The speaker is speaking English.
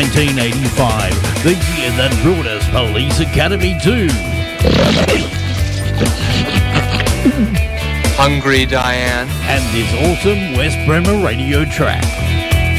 1985, the year that brought us Police Academy 2. Hungry Diane. And this awesome West Bremer radio track.